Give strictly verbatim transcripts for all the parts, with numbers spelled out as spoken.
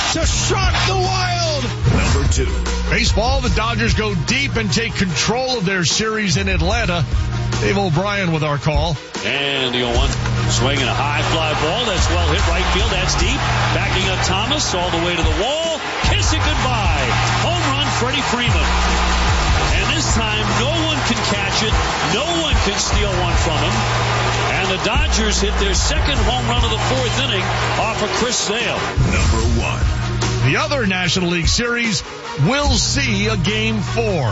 to shock the Wild. Number two. Baseball, the Dodgers go deep and take control of their series in Atlanta. Dave O'Brien with our call. And the oh one swinging a high fly ball. That's well hit right field. That's deep. Backing up Thomas all the way to the wall. Kiss it goodbye. Home run, Freddie Freeman. And this time, no one can catch it. No one can steal one from him. And the Dodgers hit their second home run of the fourth inning off of Chris Sale. Number one. The other National League Series will see a game four.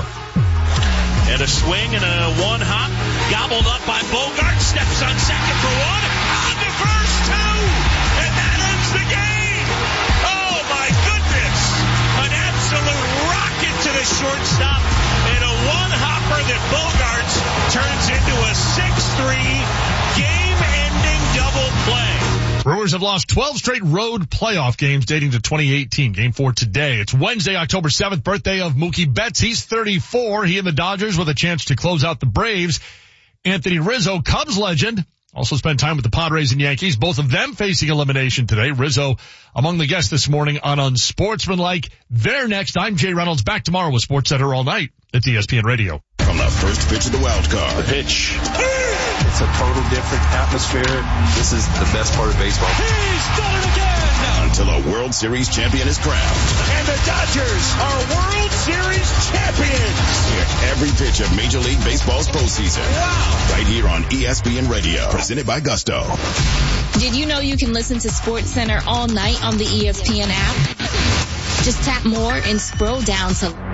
And a swing and a one hop. Gobbled up by Bogart. Steps on second for one. On to first two. And that ends the game. Oh, my goodness. An absolute rocket to the shortstop. And a one-hopper that Bogarts turns into a six three game-ending double play. Brewers have lost twelve straight road playoff games dating to twenty eighteen. Game four today. It's Wednesday, October seventh, birthday of Mookie Betts. He's thirty-four. He and the Dodgers with a chance to close out the Braves. Anthony Rizzo, Cubs legend, also spent time with the Padres and Yankees, both of them facing elimination today. Rizzo among the guests this morning on Unsportsmanlike. They're next. I'm Jay Reynolds, back tomorrow with SportsCenter all night at E S P N Radio. From the first pitch of the wild card. The pitch. It's a total different atmosphere. This is the best part of baseball. He's done it again! Until a World Series champion is crowned. And the Dodgers are World Series champions. Hear every pitch of Major League Baseball's postseason. Wow. Right here on E S P N Radio. Presented by Gusto. Did you know you can listen to SportsCenter all night on the E S P N app? Just tap more and scroll down to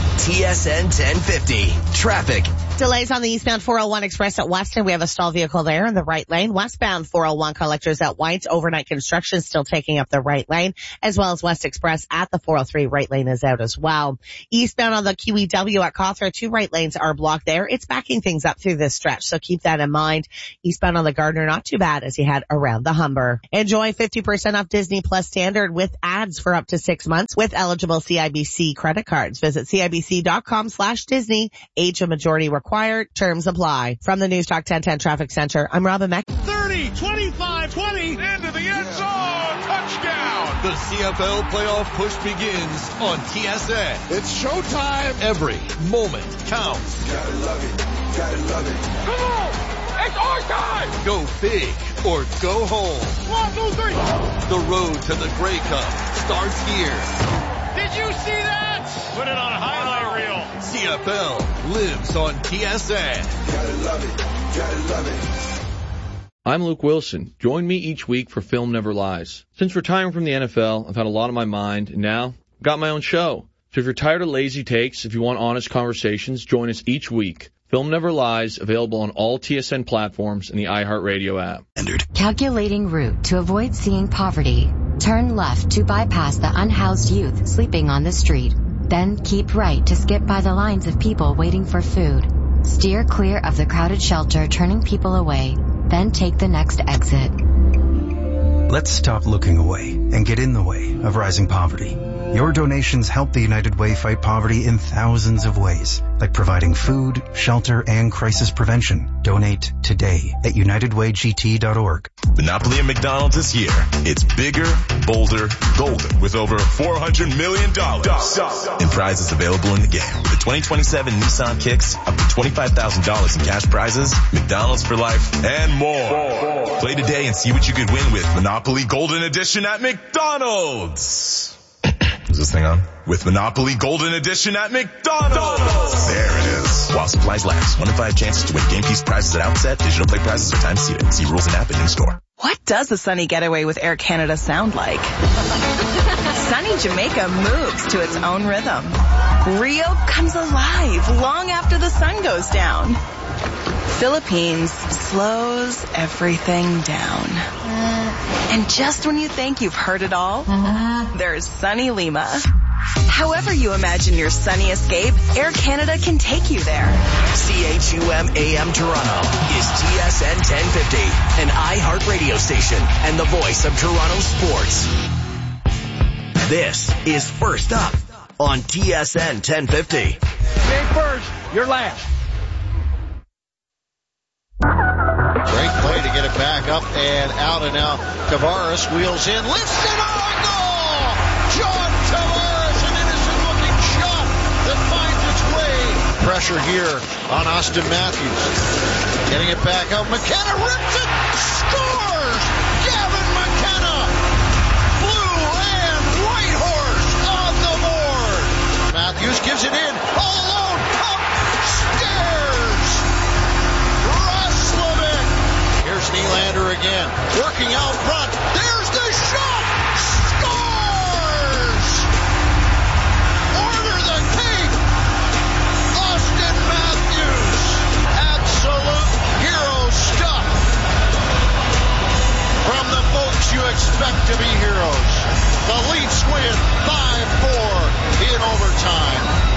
T S N ten fifty. Traffic. Delays on the eastbound four oh one Express at Weston. We have a stalled vehicle there in the right lane. Westbound four oh one Collectors at White's. Overnight construction still taking up the right lane, as well as West Express at the four oh three. Right lane is out as well. Eastbound on the Q E W at Cawthra, two right lanes are blocked there. It's backing things up through this stretch, so keep that in mind. Eastbound on the Gardner, not too bad as you head around the Humber. Enjoy fifty percent off Disney Plus Standard with ads for up to six months with eligible C I B C credit cards. Visit CIBC.com slash Disney. Age of majority required. Terms apply. From the News Talk ten ten Traffic Center, I'm Robin Meck. thirty, twenty-five, twenty, into the end zone, touchdown. The C F L playoff push begins on T S N. It's showtime. Every moment counts. Gotta love it, gotta love it. Come on, it's our time. Go big or go home. One, two, three. The road to the Grey Cup starts here. Did you see that? Put it on a highlight reel. C F L lives on T S N. Gotta love it, gotta love it. I'm Luke Wilson. Join me each week for Film Never Lies. Since retiring from the N F L, I've had a lot on my mind, and now I've got my own show. So if you're tired of lazy takes, if you want honest conversations, join us each week. Film Never Lies, available on all T S N platforms and the iHeartRadio app. Calculating route to avoid seeing poverty. Turn left to bypass the unhoused youth sleeping on the street. Then keep right to skip by the lines of people waiting for food. Steer clear of the crowded shelter turning people away. Then take the next exit. Let's stop looking away and get in the way of rising poverty. Your donations help the United Way fight poverty in thousands of ways, like providing food, shelter, and crisis prevention. Donate today at united way g t dot org. Monopoly at McDonald's this year. It's bigger, bolder, golden with over four hundred million dollars in prizes available in the game. With the twenty twenty-seven Nissan Kicks, up to twenty-five thousand dollars in cash prizes, McDonald's for life, and more. Play today and see what you could win with Monopoly Golden Edition at McDonald's. Is this thing on? With Monopoly Golden Edition at McDonald's. There it is. While supplies last. One in five chances to win game piece prizes at outset. Digital play prizes are time seated. See rules and app in store. What does a sunny getaway with Air Canada sound like? Sunny Jamaica moves to its own rhythm. Rio comes alive long after the sun goes down. Philippines slows everything down. And just when you think you've heard it all, there's sunny Lima. However you imagine your sunny escape, Air Canada can take you there. C H U M A M Toronto is T S N ten fifty, an iHeart radio station and the voice of Toronto sports. This is First Up on T S N ten fifty. Big first, you're last. Great play to get it back up and out, and now Tavares wheels in, lifts it on, goal! John Tavares, an innocent-looking shot that finds its way. Pressure here on Austin Matthews. Getting it back out. McKenna rips it. Scores! Gavin McKenna. Blue and white horse on the board. Matthews gives it in. All alone. Upstairs. Roslovic. Here's Nylander again. Working out front. There's the shot. Scores! Order the cake. Austin Matthews. Absolute hero stuff. From the folks you expect to be heroes. The Leafs win five four in overtime.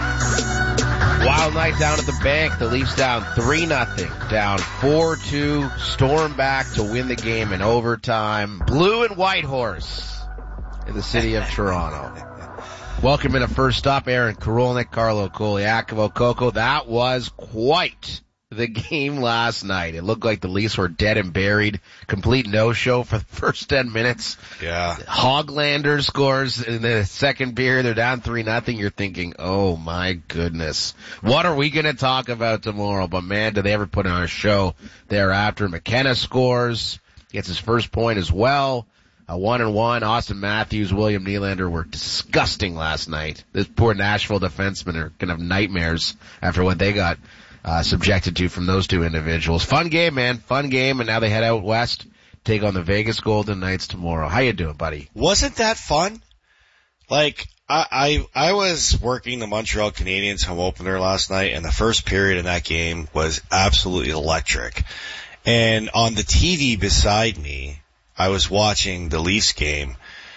Wild night down at the bank. The Leafs down three nothing. Down four two. Storm back to win the game in overtime. Blue and white horse in the city of Toronto. Welcome in a first stop, Aaron Karolnik, Carlo Koliakovo, Coco. That was quite the game last night. It looked like the Leafs were dead and buried. Complete no-show for the first ten minutes. Yeah. Hoglander scores in the second period. They're down three nothing. You're thinking, oh my goodness, what are we going to talk about tomorrow? But man, do they ever put on a show thereafter. McKenna scores, gets his first point as well. A one and one. Austin Matthews, William Nylander were disgusting last night. This poor Nashville defensemen are going to have nightmares after what they got Uh, subjected to from those two individuals. Fun game, man. Fun game. And now they head out west, take on the Vegas Golden Knights tomorrow. How you doing, buddy? Wasn't that fun? Like, I, I, I was working the Montreal Canadiens home opener last night, and the first period in that game was absolutely electric. And on the T V beside me, I was watching the Leafs game,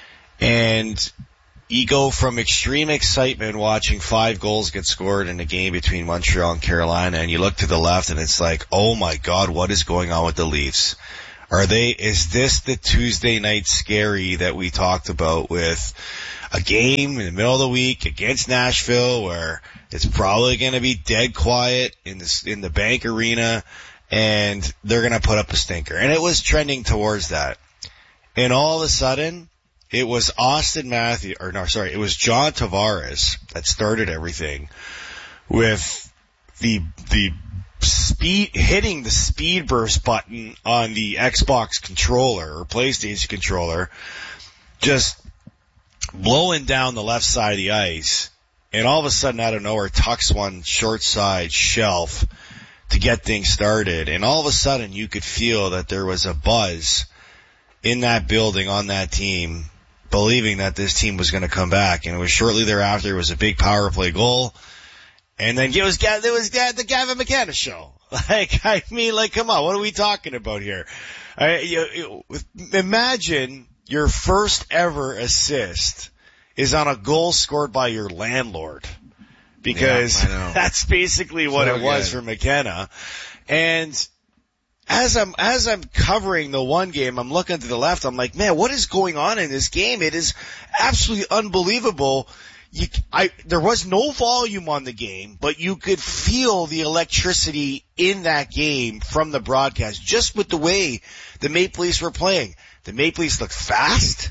and you go from extreme excitement watching five goals get scored in a game between Montreal and Carolina, and you look to the left and it's like, oh my God, what is going on with the Leafs? Are they, is this the Tuesday night scary that we talked about with a game in the middle of the week against Nashville where it's probably going to be dead quiet in the, in the Bank Arena and they're going to put up a stinker? And it was trending towards that. And all of a sudden, it was Austin Matthews, or no, sorry, it was John Tavares that started everything with the, the speed, hitting the speed burst button on the Xbox controller or PlayStation controller, just blowing down the left side of the ice. And all of a sudden, out of nowhere, tucks one short side shelf to get things started. And all of a sudden, you could feel that there was a buzz in that building on that team, believing that this team was going to come back. And it was shortly thereafter, it was a big power play goal. And then it was, it was the Gavin McKenna show. Like, I mean, like, come on, what are we talking about here? I, you, you, imagine your first ever assist is on a goal scored by your landlord. Because yeah, that's basically what so it was good. for McKenna. And As I'm, as I'm covering the one game, I'm looking to the left, I'm like, man, what is going on in this game? It is absolutely unbelievable. You, I, there was no volume on the game, but you could feel the electricity in that game from the broadcast, just with the way the Maple Leafs were playing. The Maple Leafs looked fast.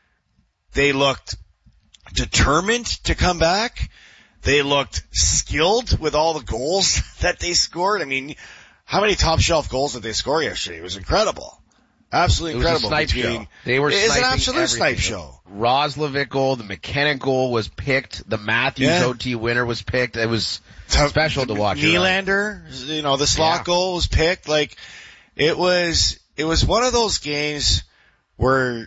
They looked determined to come back. They looked skilled with all the goals that they scored. I mean, how many top shelf goals did they score yesterday? It was incredible. Absolutely incredible. It was a snipe between, show. They were It's sniping an absolute everything. snipe show. Roslovic goal, the McKenna goal was picked. The Matthews yeah. O T winner was picked. It was special to watch. Nylander, right? You know, the slot yeah. goal was picked. Like, it was, it was one of those games where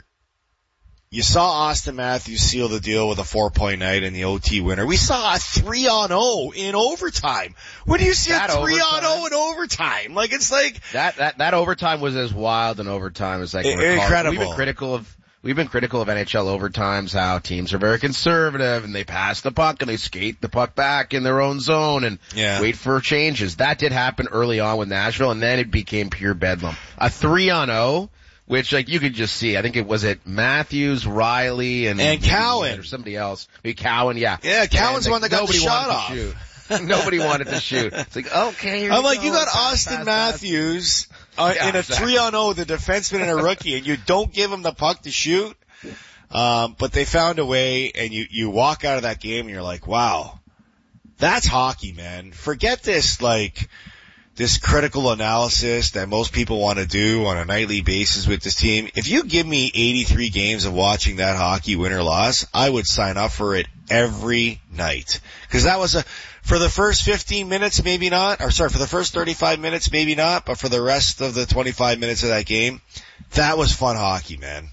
you saw Austin Matthews seal the deal with a four-point night in the O T winner. We saw a three on oh in overtime. When do you see that a three on oh in overtime? Like, it's like that. That that overtime was as wild an overtime as I can recall. Incredible. We've been critical of we've been critical of N H L overtimes. How teams are very conservative and they pass the puck and they skate the puck back in their own zone and yeah. wait for changes. That did happen early on with Nashville, and then it became pure bedlam. A three on oh. Which, like, you could just see. I think it was it Matthews, Riley, and and Cowan or somebody else. Maybe Cowan, yeah. Yeah, Cowan's the one that got the shot off. Shoot. Nobody wanted to shoot. It's like, okay. I'm like, go. you got pass, Austin pass, Matthews uh, yeah, in a exactly. three on oh, the defenseman and a rookie, and you don't give him the puck to shoot. Um, but they found a way, and you, you walk out of that game and you're like, wow, that's hockey, man. Forget this, like, this critical analysis that most people want to do on a nightly basis with this team. If you give me eighty-three games of watching that hockey, win or loss, I would sign up for it every night. Cause that was a, for the first fifteen minutes, maybe not, or sorry, for the first thirty-five minutes, maybe not, but for the rest of the twenty-five minutes of that game, that was fun hockey, man.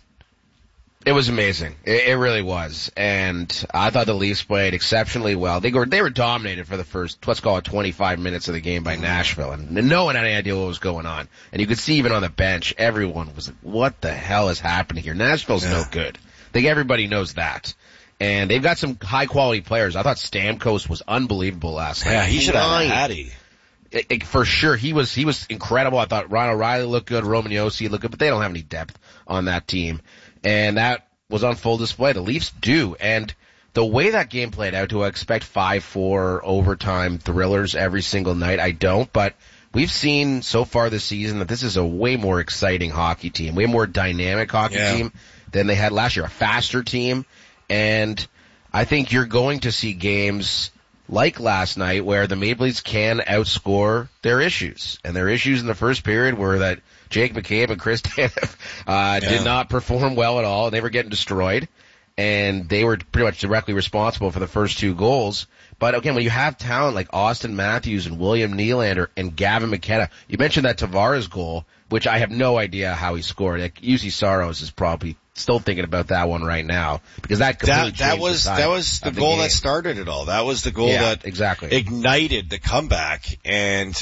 It was amazing. It, it really was. And I thought the Leafs played exceptionally well. They were, they were dominated for the first, let's call it twenty-five minutes of the game by Nashville. And no one had any idea what was going on. And you could see even on the bench, everyone was like, what the hell is happening here? Nashville's yeah. no good. I think everybody knows that. And they've got some high quality players. I thought Stamkos was unbelievable last night. Yeah, he should have had Hattie. It, it, for sure, he was he was incredible. I thought Ryan O'Reilly looked good, Roman Josi looked good, but they don't have any depth on that team. And that was on full display. The Leafs do. And the way that game played out, do I expect five four overtime thrillers every single night? I don't, but we've seen so far this season that this is a way more exciting hockey team, way more dynamic hockey yeah. team than they had last year, a faster team. And I think you're going to see games like last night where the Maple Leafs can outscore their issues. And their issues in the first period were that Jake McCabe and Chris Tanev uh, yeah. did not perform well at all. They were getting destroyed, and they were pretty much directly responsible for the first two goals. But again, when you have talent like Austin Matthews and William Nylander and Gavin McKenna, you mentioned that Tavares goal, which I have no idea how he scored. Like, U C Saros is probably still thinking about that one right now because that completely that, that changed was the that was the, the goal game. that started it all. That was the goal yeah, that exactly ignited the comeback. And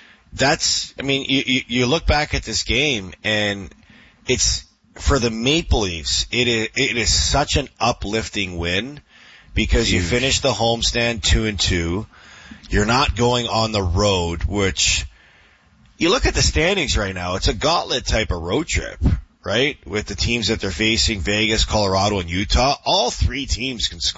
that's, I mean, you, you, you look back at this game and it's, for the Maple Leafs, it is, it is such an uplifting win because Huge. You finish the homestand two and two. You're not going on the road, which you look at the standings right now, it's a gauntlet type of road trip, right? With the teams that they're facing, Vegas, Colorado, and Utah. All three teams can score.